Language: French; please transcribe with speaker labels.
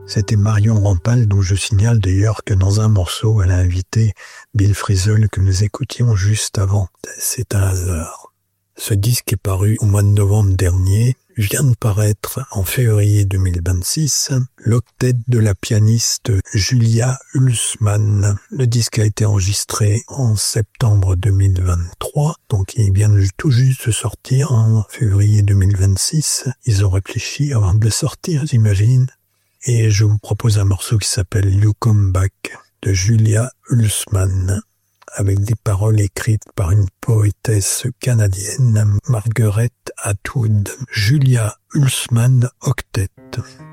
Speaker 1: C'était Marion Rampal, dont je signale d'ailleurs que dans un morceau, elle a invité Bill Frisell que nous écoutions juste avant. C'est un hasard. Ce disque est paru au mois de novembre dernier. Vient de paraître en février 2026 l'octet de la pianiste Julia Hulsmann. Le disque a été enregistré en septembre 2023, donc il vient tout juste de sortir en février 2026. Ils ont réfléchi avant de le sortir, j'imagine. Et je vous propose un morceau qui s'appelle You Come Back de Julia Hulsmann, avec des paroles écrites par une poétesse canadienne, Margaret Atwood. Julia Hulsmann Octet.